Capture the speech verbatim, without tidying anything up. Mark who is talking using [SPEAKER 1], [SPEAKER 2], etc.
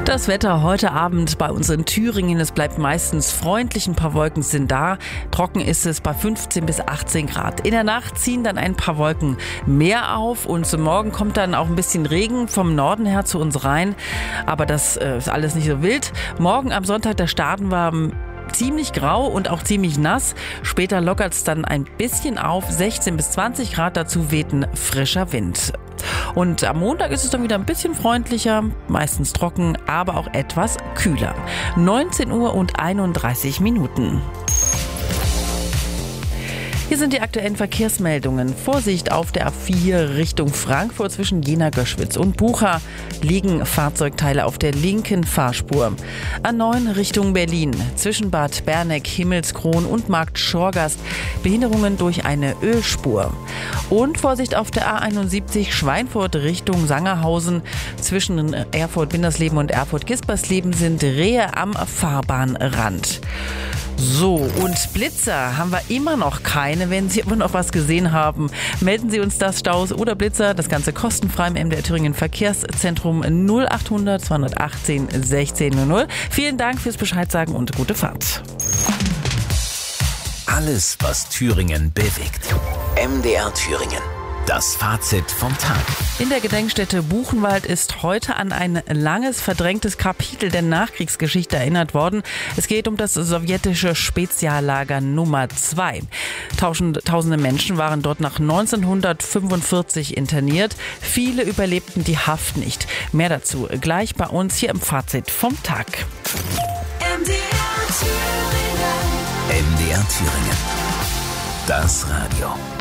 [SPEAKER 1] Das Wetter heute Abend bei uns in Thüringen, es bleibt meistens freundlich, ein paar Wolken sind da. Trocken ist es bei fünfzehn bis achtzehn Grad. In der Nacht ziehen dann ein paar Wolken mehr auf und zum Morgen kommt dann auch ein bisschen Regen vom Norden her zu uns rein. Aber das äh, ist alles nicht so wild. Morgen am Sonntag, da starten wir ziemlich grau und auch ziemlich nass. Später lockert es dann ein bisschen auf, sechzehn bis zwanzig Grad, dazu weht ein frischer Wind. Und am Montag ist es dann wieder ein bisschen freundlicher, meistens trocken, aber auch etwas kühler. neunzehn Uhr und einunddreißig Minuten. Hier sind die aktuellen Verkehrsmeldungen. Vorsicht auf der A vier Richtung Frankfurt zwischen Jena-Göschwitz und Bucha liegen Fahrzeugteile auf der linken Fahrspur. A neun Richtung Berlin zwischen Bad Berneck, Himmelskron und Markt Schorgast Behinderungen durch eine Ölspur. Und Vorsicht auf der A einundsiebzig Schweinfurt Richtung Sangerhausen zwischen Erfurt-Bindersleben und Erfurt-Gispersleben sind Rehe am Fahrbahnrand. So, und Blitzer haben wir immer noch keine. Wenn Sie aber noch was gesehen haben, melden Sie uns das, Staus oder Blitzer. Das Ganze kostenfrei im M D R Thüringen Verkehrszentrum null achthundert zweihundertachtzehn sechzehn null null. Vielen Dank fürs Bescheidsagen und gute Fahrt.
[SPEAKER 2] Alles, was Thüringen bewegt. M D R Thüringen. Das Fazit vom Tag.
[SPEAKER 1] In der Gedenkstätte Buchenwald ist heute an ein langes, verdrängtes Kapitel der Nachkriegsgeschichte erinnert worden. Es geht um das sowjetische Speziallager Nummer zwei. Tausende Menschen waren dort nach neunzehnhundertfünfundvierzig interniert. Viele überlebten die Haft nicht. Mehr dazu gleich bei uns hier im Fazit vom Tag.
[SPEAKER 3] M D R Thüringen.
[SPEAKER 2] M D R Thüringen. Das Radio.